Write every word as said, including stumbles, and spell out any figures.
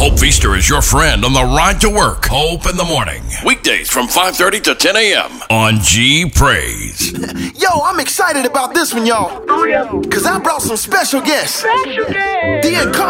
Hope Feaster is your friend on the ride to work. Hope in the morning. Weekdays from five thirty to ten a.m. on G Praise. Yo, I'm excited about this one, y'all. Because I brought some special guests. Special guest. The